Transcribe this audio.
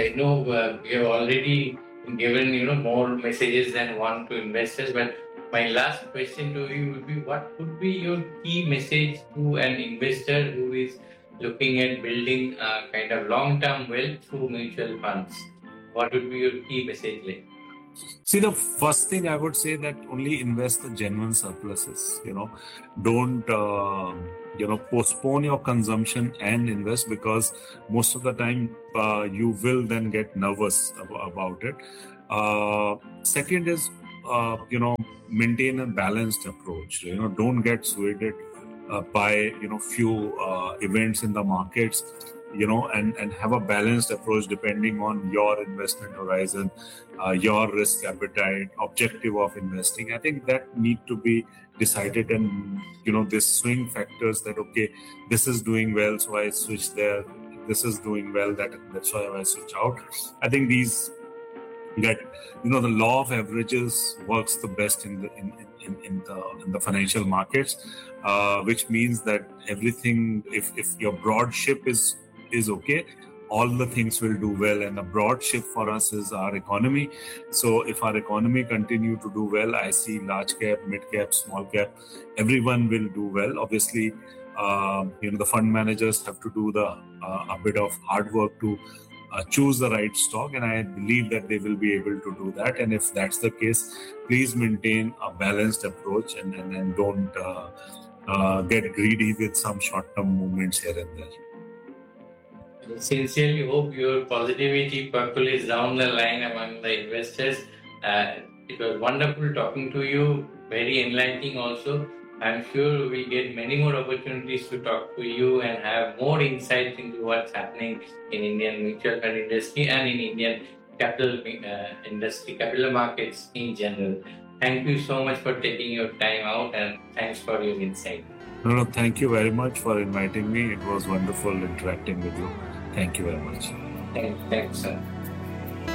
I know we have already given more messages than one to investors, but my last question to you would be: what would be your key message to an investor who is looking at building a kind of long-term wealth through mutual funds? What would be your key message like? See, the first thing I would say that only invest the genuine surpluses. Don't postpone your consumption and invest, because most of the time you will then get nervous about it. Second is maintain a balanced approach. Don't get swayed by few events in the markets. And have a balanced approach depending on your investment horizon, your risk appetite, objective of investing. I think that need to be decided, and these swing factors that, okay, this is doing well, so I switch there. This is doing well, that's why I switch out. I think these get the law of averages works the best in the financial markets, which means that everything, if your broad ship is okay, all the things will do well. And the broad ship for us is our economy. So if our economy continue to do well, I see large cap, mid cap, small cap, everyone will do well. Obviously, the fund managers have to do a bit of hard work to choose the right stock, and I believe that they will be able to do that. And if that's the case, please maintain a balanced approach and don't get greedy with some short-term movements here and there. Sincerely hope your positivity percolates down the line among the investors. It was wonderful talking to you, very enlightening also. I'm sure we'll get many more opportunities to talk to you and have more insights into what's happening in Indian mutual fund industry and in Indian capital industry, capital markets in general. Thank you so much for taking your time out, and thanks for your insight. No, thank you very much for inviting me. It was wonderful interacting with you. Thank you very much. Thanks, sir.